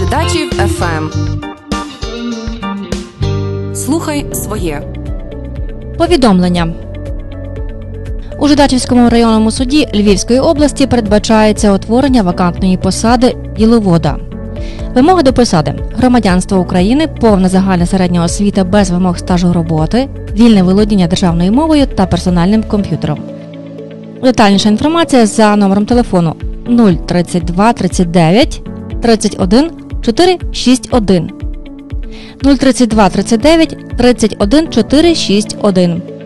Жидачів ФМ. Слухай своє. Повідомлення. У Жидачівському районному суді Львівської області передбачається утворення вакантної посади діловода. Вимоги до посади: громадянство України, повна загальна середня освіта без вимог стажу роботи, вільне володіння державною мовою та персональним комп'ютером. Детальніша інформація за номером телефону 032 39 31 461. 032 39 31 461.